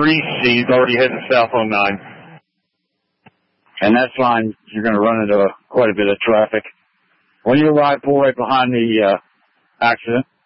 3C is already heading south on 9. And that's fine. You're going to run into quite a bit of traffic. When you arrive, pull right behind the accident.